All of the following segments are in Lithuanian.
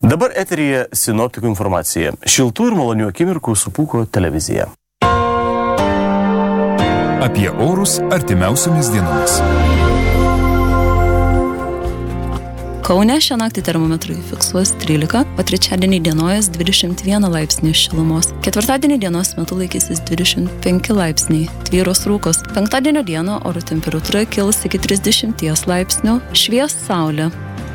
Dabar eteryje sinoptikų informacija. Šiltų ir malonių akimirkų su Pūko televizija. Apie orus artimiausiomis dienomis. Kaune šią naktį termometrai fiksuos 13, o trečiadienį dienojas 21 laipsnių šilumos. Ketvirtadienį dienos metu laikysis 25 laipsniai, tvyros rūkos. Penktadienio dieną oro temperatūra kils iki 30 laipsnių, švies saulė.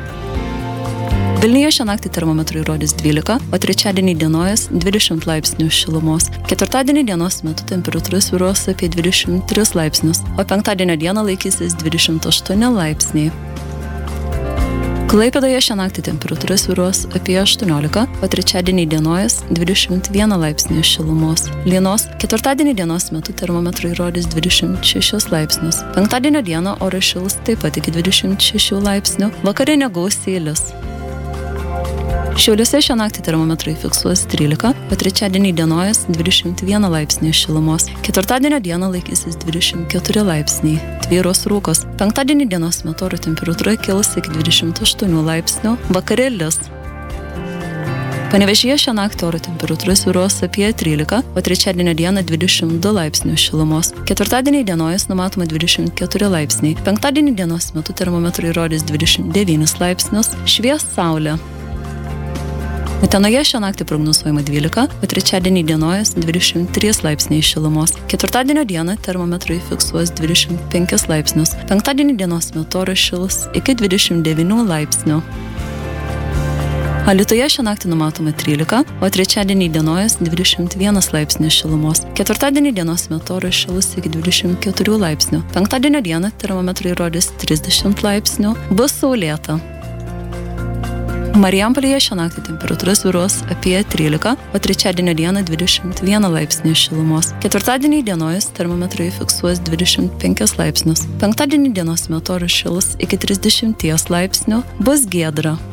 Vilniuje šią naktį termometrai rodys 12, o trečiadienį dienojas 20 laipsnių šilumos. Ketvirtadienį dienos metu temperatūra svyruos apie 23 laipsnius, o penktadienio dieną laikysis 28 laipsniai. Klaipėdoje šią naktį temperatūra svyruos apie 18, o trečiadienį dienojas 21 laipsnių šilumos. Lynos ketvirtadienį dienos metu termometrai rodys 26 laipsnius. Penktadienio dieną oras šils taip pat iki 26 laipsnių, vakarinė gausiai lis. Šiauliuose šią naktį termometrai fiksuos 13, o trečiadienį dienojas 21 laipsnių šilumos. Ketvirtadienio dieną laikysis 24 laipsniai, tvyros rūkos. Penktadienį dienos metu oro temperatūra kils iki 28 laipsnių, vakare lis. Panevėžyje šią naktį oro temperatūra svyruos apie 13, o trečiadienio dieną 22 laipsnių šilumos. Ketvirtadienį dienojas numatoma 24 laipsniai. Penktadienį dienos metu termometrai rodys 29 laipsnius, švies saulė. Utenoje šią naktį prognozuojama 12, o trečiadienį dienojas 23 laipsniai šilumos. Ketvirtadienio dieną termometrai fiksuos 25 laipsnius. Penktadienį dienos metu oras šils iki 29 laipsnių. Alytuje šią naktį numatoma 13, o trečiadienį dienojas 21 laipsnių šilumos. Ketvirtadienį dienos metu oras šils iki 24 laipsnių. Penktadienio dieną termometrai rodys 30 laipsnių, bus saulėta. Marijampolėje šią naktį temperatūra svyruos apie 13, o trečiadienio dieną 21 laipsnių šilumos. Ketvirtadienį dienojas termometrai fiksuos 25 laipsnius. Penktadienį dienos metu oras šils iki 30 laipsnių, bus giedra.